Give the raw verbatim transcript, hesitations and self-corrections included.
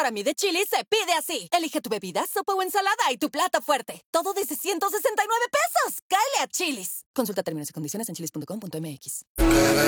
Para mí de Chili's se pide así. Elige tu bebida, sopa o ensalada y tu plato fuerte. Todo desde ciento sesenta y nueve pesos. ¡Cáele a Chili's! Consulta términos y condiciones en chilis punto com punto m x.